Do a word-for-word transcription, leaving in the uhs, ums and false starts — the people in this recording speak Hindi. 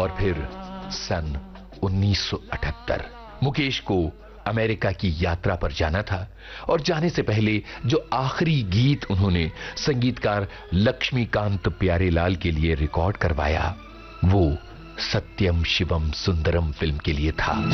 और फिर सन उन्नीस सौ अठहत्तर मुकेश को अमेरिका की यात्रा पर जाना था और जाने से पहले जो आखिरी गीत उन्होंने संगीतकार लक्ष्मीकांत प्यारेलाल के लिए रिकॉर्ड करवाया वो सत्यम शिवम सुंदरम फिल्म के लिए था।